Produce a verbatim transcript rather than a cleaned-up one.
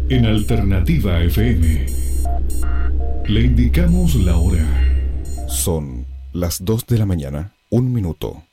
En Alternativa F M le indicamos la hora. Son las dos de la mañana, un minuto.